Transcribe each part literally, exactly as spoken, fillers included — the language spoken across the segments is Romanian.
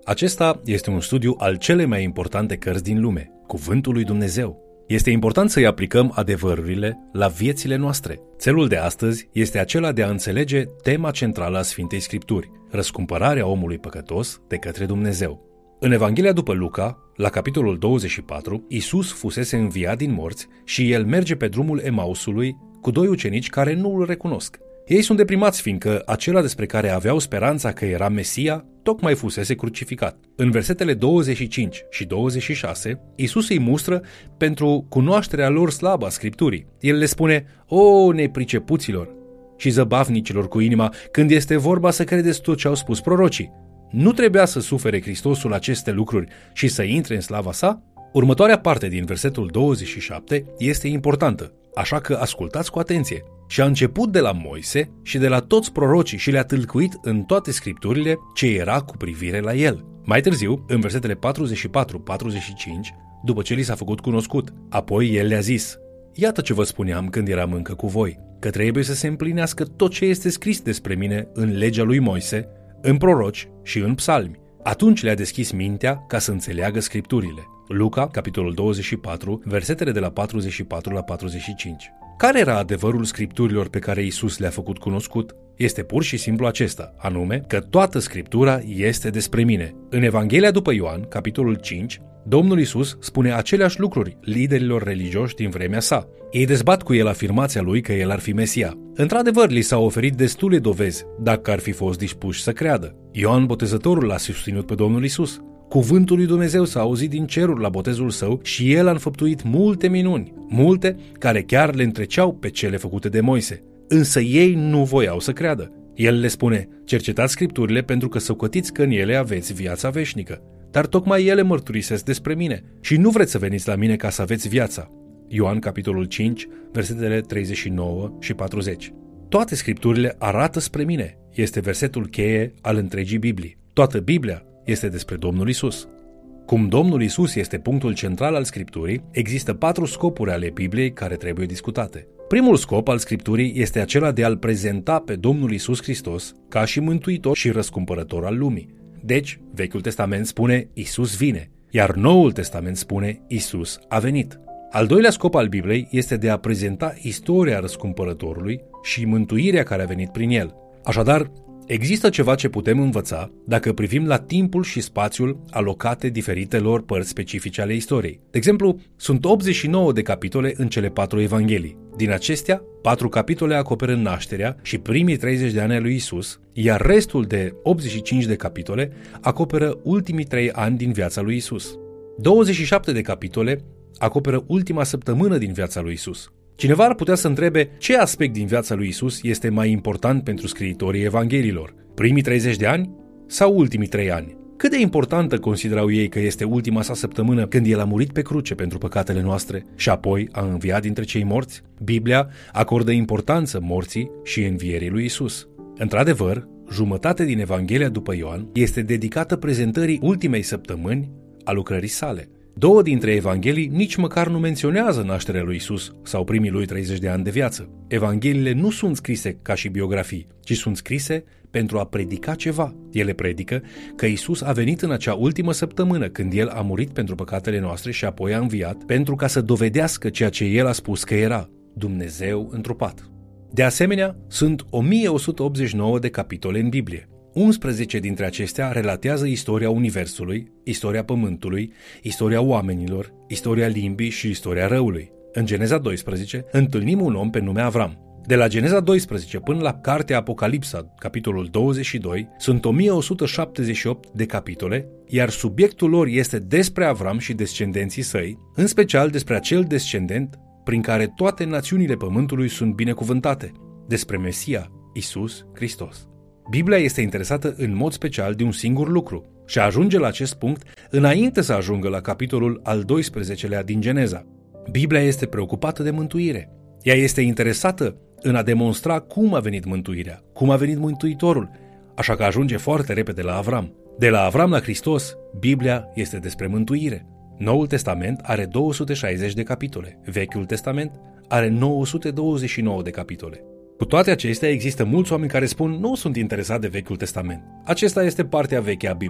Acesta este un studiu al celei mai importante cărți din lume, Cuvântul lui Dumnezeu. Este important să-i aplicăm adevărurile la viețile noastre. Țelul de astăzi este acela de a înțelege tema centrală a Sfintei Scripturi, răscumpărarea omului păcătos de către Dumnezeu. În Evanghelia după Luca, la capitolul douăzeci și patru, Iisus fusese înviat din morți și el merge pe drumul Emausului cu doi ucenici care nu îl recunosc. Ei sunt deprimați fiindcă acela despre care aveau speranța că era Mesia tocmai fusese crucificat. În versetele douăzeci și cinci și douăzeci și șase, Iisus îi mustră pentru cunoașterea lor slabă a Scripturii. El le spune: "O, nepricepuților și zăbavnicilor cu inima, când este vorba să credeți tot ce au spus prorocii. Nu trebuia să sufere Hristosul aceste lucruri și să intre în slava sa?" Următoarea parte din versetul douăzeci și șapte este importantă, așa că ascultați cu atenție. "Și a început de la Moise și de la toți prorocii și le-a tâlcuit în toate scripturile ce era cu privire la el." Mai târziu, în versetele patruzeci și patru patruzeci și cinci, după ce li s-a făcut cunoscut, apoi el le-a zis: "Iată ce vă spuneam când eram încă cu voi, că trebuie să se împlinească tot ce este scris despre mine în legea lui Moise, în proroci și în psalmi." Atunci le-a deschis mintea ca să înțeleagă scripturile. Luca, capitolul douăzeci și patru, versetele de la patruzeci și patru la patruzeci și cinci. Care era adevărul scripturilor pe care Iisus le-a făcut cunoscut? Este pur și simplu acesta, anume că toată scriptura este despre mine. În Evanghelia după Ioan, capitolul cinci, Domnul Iisus spune aceleași lucruri liderilor religioși din vremea sa. Ei dezbat cu el afirmația lui că el ar fi Mesia. Într-adevăr, li s-au oferit destule dovezi dacă ar fi fost dispuși să creadă. Ioan Botezătorul l-a susținut pe Domnul Iisus. Cuvântul lui Dumnezeu s-a auzit din ceruri la botezul său și el a înfăptuit multe minuni, multe care chiar le întreceau pe cele făcute de Moise. Însă ei nu voiau să creadă. El le spune: "Cercetați scripturile pentru că socotiți că în ele aveți viața veșnică. Dar tocmai ele mărturisesc despre mine și nu vreți să veniți la mine ca să aveți viața." Ioan, capitolul cinci, versetele treizeci și nouă și patruzeci. Toate scripturile arată spre mine. Este versetul cheie al întregii Biblii. Toată Biblia este despre Domnul Iisus. Cum Domnul Iisus este punctul central al Scripturii, există patru scopuri ale Bibliei care trebuie discutate. Primul scop al Scripturii este acela de a-L prezenta pe Domnul Iisus Hristos ca și mântuitor și răscumpărător al lumii. Deci, Vechiul Testament spune Iisus vine, iar Noul Testament spune Iisus a venit. Al doilea scop al Bibliei este de a prezenta istoria răscumpărătorului și mântuirea care a venit prin el. Așadar, există ceva ce putem învăța dacă privim la timpul și spațiul alocate diferitelor părți specifice ale istoriei. De exemplu, sunt optzeci și nouă de capitole în cele patru evanghelii. Din acestea, patru capitole acoperă nașterea și primii treizeci de ani ai lui Isus, iar restul de optzeci și cinci de capitole acoperă ultimii trei ani din viața lui Isus. douăzeci și șapte de capitole acoperă ultima săptămână din viața lui Isus. Cineva ar putea să întrebe ce aspect din viața lui Isus este mai important pentru scriitorii evanghelilor, primii treizeci de ani sau ultimii trei ani? Cât de importantă considerau ei că este ultima sa săptămână când el a murit pe cruce pentru păcatele noastre și apoi a înviat dintre cei morți? Biblia acordă importanță morții și învierii lui Isus. Într-adevăr, jumătate din Evanghelia după Ioan este dedicată prezentării ultimei săptămâni a lucrării sale. Două dintre evanghelii nici măcar nu menționează nașterea lui Isus sau primii lui treizeci de ani de viață. Evangheliile nu sunt scrise ca și biografii, ci sunt scrise pentru a predica ceva. Ele predică că Isus a venit în acea ultimă săptămână când El a murit pentru păcatele noastre și apoi a înviat pentru ca să dovedească ceea ce El a spus că era, Dumnezeu întrupat. De asemenea, sunt o mie o sută optzeci și nouă de capitole în Biblie. unsprezece dintre acestea relatează istoria Universului, istoria Pământului, istoria oamenilor, istoria limbii și istoria răului. În Geneza doisprezece întâlnim un om pe nume Avram. De la Geneza doisprezece până la Cartea Apocalipsa, capitolul douăzeci și doi, sunt o mie o sută șaptezeci și opt de capitole, iar subiectul lor este despre Avram și descendenții săi, în special despre acel descendent prin care toate națiunile Pământului sunt binecuvântate, despre Mesia, Iisus Hristos. Biblia este interesată în mod special de un singur lucru și ajunge la acest punct înainte să ajungă la capitolul al doisprezecelea din Geneza. Biblia este preocupată de mântuire. Ea este interesată în a demonstra cum a venit mântuirea, cum a venit Mântuitorul, așa că ajunge foarte repede la Avram. De la Avram la Hristos, Biblia este despre mântuire. Noul Testament are două sute șaizeci de capitole, Vechiul Testament are nouă sute douăzeci și nouă de capitole. Cu toate acestea, există mulți oameni care spun nu sunt interesați de Vechiul Testament. Acesta este partea veche a Bibliei.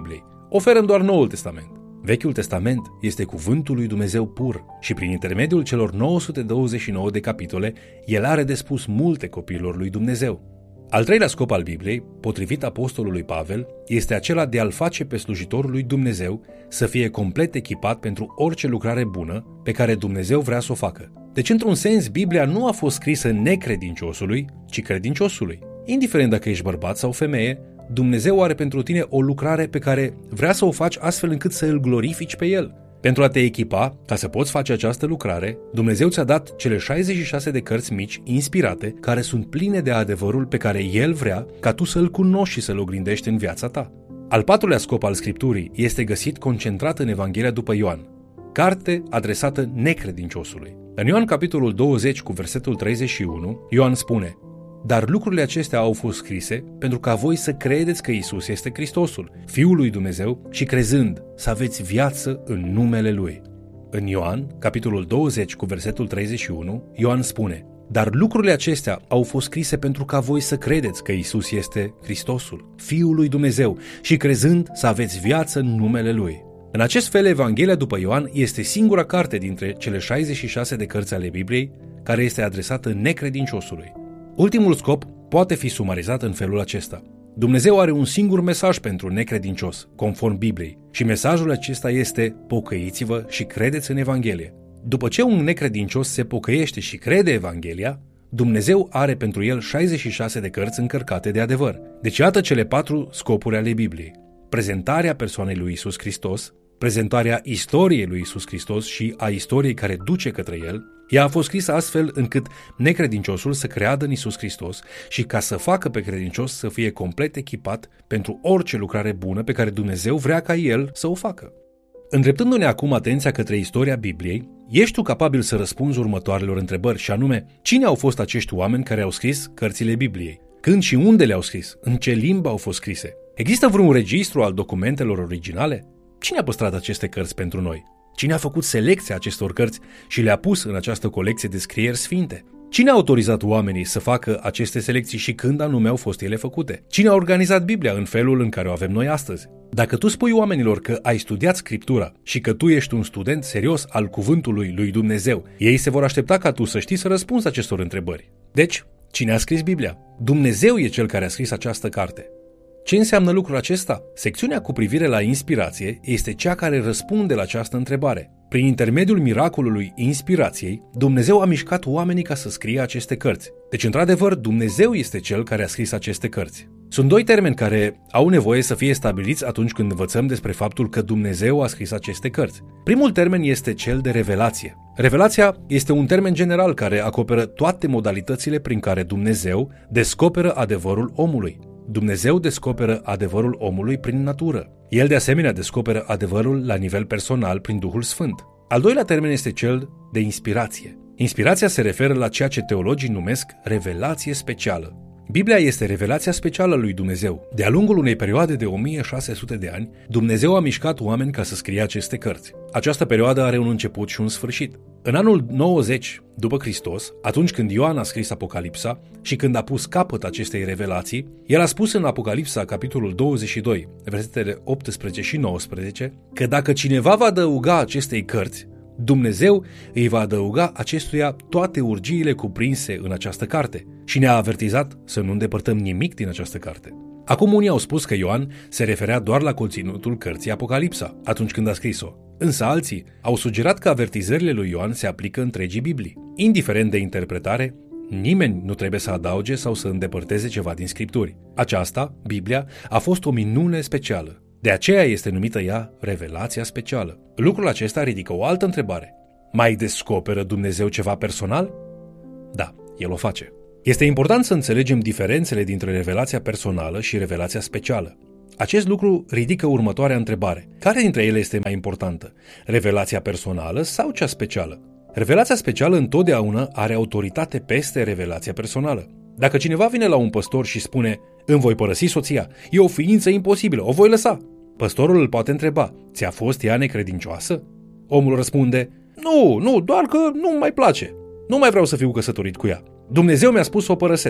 oferăm doar Noul Testament. Vechiul Testament este cuvântul lui Dumnezeu pur și prin intermediul celor nouă sute douăzeci și nouă de capitole, el are de spus multe copiilor lui Dumnezeu. Al treilea scop al Bibliei, potrivit apostolului Pavel, este acela de a-l face pe slujitorul lui Dumnezeu să fie complet echipat pentru orice lucrare bună pe care Dumnezeu vrea să o facă. Deci, într-un sens, Biblia nu a fost scrisă necredinciosului, ci credinciosului. Indiferent dacă ești bărbat sau femeie, Dumnezeu are pentru tine o lucrare pe care vrea să o faci astfel încât să îl glorifici pe el. Pentru a te echipa, ca să poți face această lucrare, Dumnezeu ți-a dat cele șaizeci și șase de cărți mici, inspirate, care sunt pline de adevărul pe care El vrea ca tu să-L cunoști și să-L oglindești în viața ta. Al patrulea scop al Scripturii este găsit concentrat în Evanghelia după Ioan, carte adresată necredinciosului. În Ioan capitolul douăzeci cu versetul treizeci și unu, Ioan spune: dar lucrurile acestea au fost scrise pentru ca voi să credeți că Isus este Hristosul, Fiul lui Dumnezeu, și crezând să aveți viață în numele Lui. În Ioan, capitolul douăzeci cu versetul treizeci și unu, Ioan spune: dar lucrurile acestea au fost scrise pentru ca voi să credeți că Isus este Hristosul, Fiul lui Dumnezeu, și crezând să aveți viață în numele Lui. În acest fel, Evanghelia după Ioan este singura carte dintre cele șaizeci și șase de cărți ale Bibliei care este adresată necredinciosului. Ultimul scop poate fi sumarizat în felul acesta: Dumnezeu are un singur mesaj pentru necredincios, conform Bibliei, și mesajul acesta este: pocăiți-vă și credeți în Evanghelie. După ce un necredincios se pocăiește și crede Evanghelia, Dumnezeu are pentru el șaizeci și șase de cărți încărcate de adevăr. Deci iată cele patru scopuri ale Bibliei: prezentarea persoanei lui Isus Hristos, prezentarea istoriei lui Isus Hristos și a istoriei care duce către el. Ea a fost scrisă astfel încât necredinciosul să creadă în Isus Hristos și ca să facă pe credincios să fie complet echipat pentru orice lucrare bună pe care Dumnezeu vrea ca el să o facă. Îndreptându-ne acum atenția către istoria Bibliei, ești tu capabil să răspunzi următoarelor întrebări, și anume: cine au fost acești oameni care au scris cărțile Bibliei? Când și unde le-au scris? În ce limbă au fost scrise? Există vreun registru al documentelor originale? Cine a păstrat aceste cărți pentru noi? Cine a făcut selecția acestor cărți și le-a pus în această colecție de scrieri sfinte? Cine a autorizat oamenii să facă aceste selecții și când anume au fost ele făcute? Cine a organizat Biblia în felul în care o avem noi astăzi? Dacă tu spui oamenilor că ai studiat Scriptura și că tu ești un student serios al cuvântului lui Dumnezeu, ei se vor aștepta ca tu să știi să răspunzi acestor întrebări. Deci, cine a scris Biblia? Dumnezeu e cel care a scris această carte. Ce înseamnă lucrul acesta? Secțiunea cu privire la inspirație este cea care răspunde la această întrebare. Prin intermediul miracolului inspirației, Dumnezeu a mișcat oamenii ca să scrie aceste cărți. Deci, într-adevăr, Dumnezeu este cel care a scris aceste cărți. Sunt doi termeni care au nevoie să fie stabiliți atunci când învățăm despre faptul că Dumnezeu a scris aceste cărți. Primul termen este cel de revelație. Revelația este un termen general care acoperă toate modalitățile prin care Dumnezeu descoperă adevărul omului. Dumnezeu descoperă adevărul omului prin natură. El de asemenea descoperă adevărul la nivel personal prin Duhul Sfânt. Al doilea termen este cel de inspirație. Inspirația se referă la ceea ce teologii numesc revelație specială. Biblia este revelația specială lui Dumnezeu. De-a lungul unei perioade de o mie șase sute de ani, Dumnezeu a mișcat oameni ca să scrie aceste cărți. Această perioadă are un început și un sfârșit. În anul nouăzeci după Hristos, atunci când Ioan a scris Apocalipsa și când a pus capăt acestei revelații, el a spus în Apocalipsa, capitolul douăzeci și doi, versetele optsprezece și nouăsprezece, că dacă cineva va adăuga acestei cărți, Dumnezeu îi va adăuga acestuia toate urgiile cuprinse în această carte și ne-a avertizat să nu îndepărtăm nimic din această carte. Acum unii au spus că Ioan se referea doar la conținutul cărții Apocalipsa atunci când a scris-o, însă alții au sugerat că avertizările lui Ioan se aplică întregii Biblii. Indiferent de interpretare, nimeni nu trebuie să adauge sau să îndepărteze ceva din Scripturi. Aceasta, Biblia, a fost o minune specială. De aceea este numită ea revelația specială. Lucrul acesta ridică o altă întrebare. Mai descoperă Dumnezeu ceva personal? Da, El o face. Este important să înțelegem diferențele dintre revelația personală și revelația specială. Acest lucru ridică următoarea întrebare. Care dintre ele este mai importantă? Revelația personală sau cea specială? Revelația specială întotdeauna are autoritate peste revelația personală. Dacă cineva vine la un păstor și spune: îmi voi părăsi soția, e o ființă imposibilă, o voi lăsa. Păstorul îl poate întreba: ți-a fost ea necredincioasă? Omul răspunde: nu, nu, doar că nu mai place. Nu mai vreau să fiu căsătorit cu ea. Dumnezeu mi-a spus să o părăsesc.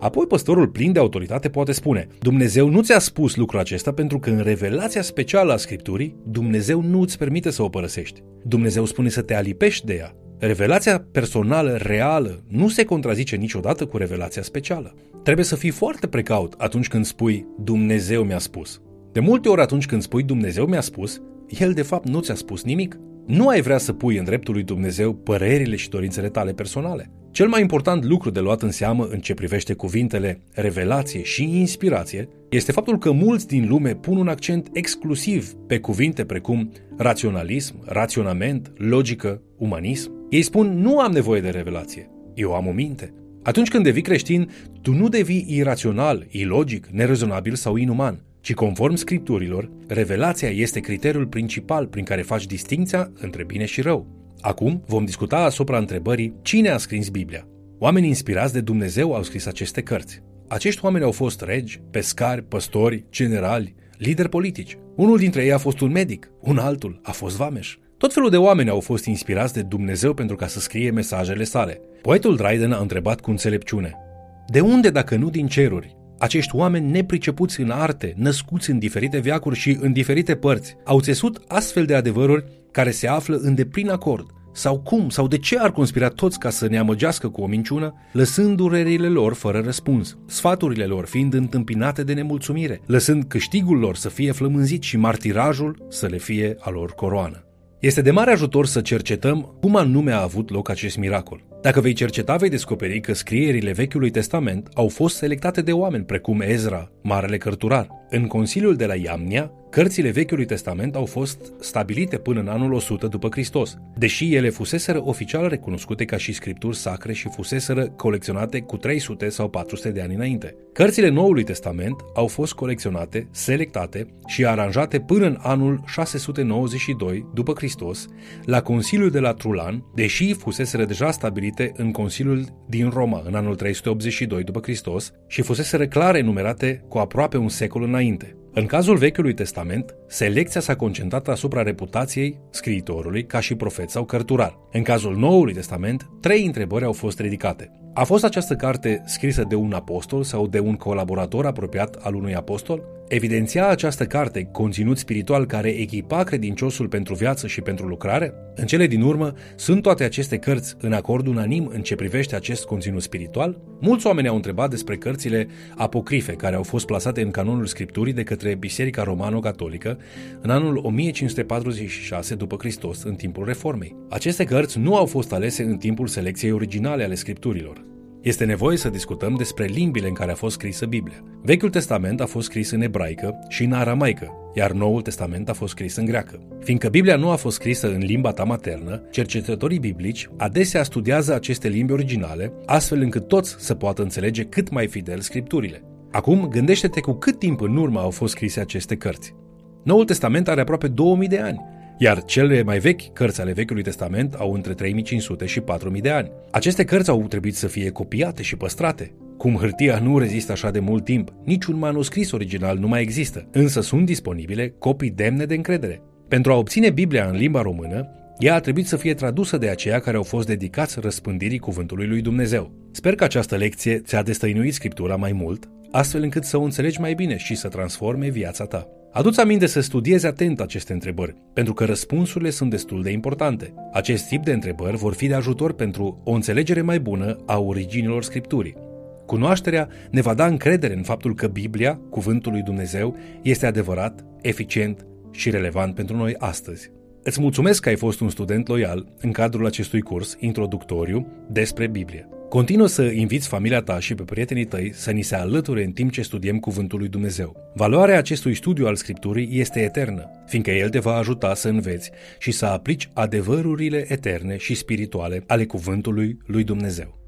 Apoi păstorul plin de autoritate poate spune: Dumnezeu nu ți-a spus lucrul acesta pentru că în revelația specială a Scripturii Dumnezeu nu îți permite să o părăsești. Dumnezeu spune să te alipești de ea. Revelația personală, reală, nu se contrazice niciodată cu revelația specială. Trebuie să fii foarte precaut atunci când spui Dumnezeu mi-a spus. De multe ori atunci când spui Dumnezeu mi-a spus, El de fapt nu ți-a spus nimic. Nu ai vrea să pui în dreptul lui Dumnezeu părerile și dorințele tale personale. Cel mai important lucru de luat în seamă în ce privește cuvintele revelație și inspirație este faptul că mulți din lume pun un accent exclusiv pe cuvinte precum raționalism, raționament, logică, umanism. Ei spun: nu am nevoie de revelație, eu am o minte. Atunci când devii creștin, tu nu devii irațional, ilogic, nerezonabil sau inuman, ci conform Scripturilor, revelația este criteriul principal prin care faci distincția între bine și rău. Acum vom discuta asupra întrebării: cine a scris Biblia? Oamenii inspirați de Dumnezeu au scris aceste cărți. Acești oameni au fost regi, pescari, păstori, generali, lideri politici. Unul dintre ei a fost un medic, un altul a fost vameș. Tot felul de oameni au fost inspirați de Dumnezeu pentru ca să scrie mesajele sale. Poetul Dryden a întrebat cu înțelepciune: de unde, dacă nu din ceruri, acești oameni nepricepuți în arte, născuți în diferite veacuri și în diferite părți, au țesut astfel de adevăruri care se află în deplin acord? Sau cum, sau de ce ar conspira toți ca să ne amăgească cu o minciună, lăsând durerile lor fără răspuns, sfaturile lor fiind întâmpinate de nemulțumire, lăsând câștigul lor să fie flămânzit și martirajul să le fie a lor coroană? Este de mare ajutor să cercetăm cum anume a avut loc acest miracol. Dacă vei cerceta, vei descoperi că scrierile Vechiului Testament au fost selectate de oameni precum Ezra, marele cărturar. În Consiliul de la Iamnia, cărțile Vechiului Testament au fost stabilite până în anul o sută după Hristos, deși ele fuseseră oficial recunoscute ca și scripturi sacre și fuseseră colecționate cu trei sute sau patru sute de ani înainte. Cărțile Noului Testament au fost colecționate, selectate și aranjate până în anul șase sute nouăzeci și doi după Hristos, la Consiliul de la Trulan, deși fuseseră deja stabilite în Consiliul din Roma în anul trei sute optzeci și doi după Hristos și fuseseră clar enumerate cu aproape un secol înainte. În cazul Vechiului Testament, selecția s-a concentrat asupra reputației scriitorului ca și profet sau cărturar. În cazul Noului Testament, trei întrebări au fost ridicate. A fost această carte scrisă de un apostol sau de un colaborator apropiat al unui apostol? Evidenția această carte conținut spiritual care echipa credinciosul pentru viață și pentru lucrare? În cele din urmă, sunt toate aceste cărți în acord unanim în ce privește acest conținut spiritual? Mulți oameni au întrebat despre cărțile apocrife care au fost plasate în canonul Scripturii de către Biserica Romano-Catolică în anul o mie cinci sute patruzeci și șase după Hristos, în timpul Reformei. Aceste cărți nu au fost alese în timpul selecției originale ale Scripturilor. Este nevoie să discutăm despre limbile în care a fost scrisă Biblia. Vechiul Testament a fost scris în ebraică și în aramaică, iar Noul Testament a fost scris în greacă. Fiindcă Biblia nu a fost scrisă în limba ta maternă, cercetătorii biblici adesea studiază aceste limbi originale, astfel încât toți să poată înțelege cât mai fidel Scripturile. Acum, gândește-te cu cât timp în urmă au fost scrise aceste cărți. Noul Testament are aproape două mii de ani, iar cele mai vechi cărți ale Vechiului Testament au între trei mii cinci sute și patru mii de ani. Aceste cărți au trebuit să fie copiate și păstrate. Cum hârtia nu rezistă așa de mult timp, niciun manuscris original nu mai există, însă sunt disponibile copii demne de încredere. Pentru a obține Biblia în limba română, ea a trebuit să fie tradusă de aceia care au fost dedicați răspândirii cuvântului lui Dumnezeu. Sper că această lecție ți-a destăinuit Scriptura mai mult, astfel încât să o înțelegi mai bine și să transforme viața ta. Adu-ți aminte să studiezi atent aceste întrebări, pentru că răspunsurile sunt destul de importante. Acest tip de întrebări vor fi de ajutor pentru o înțelegere mai bună a originilor Scripturii. Cunoașterea ne va da încredere în faptul că Biblia, cuvântul lui Dumnezeu, este adevărat, eficient și relevant pentru noi astăzi. Îți mulțumesc că ai fost un student loial în cadrul acestui curs introductoriu despre Biblie. Continuă să inviți familia ta și pe prietenii tăi să ni se alăture în timp ce studiem Cuvântul lui Dumnezeu. Valoarea acestui studiu al Scripturii este eternă, fiindcă el te va ajuta să înveți și să aplici adevărurile eterne și spirituale ale Cuvântului lui Dumnezeu.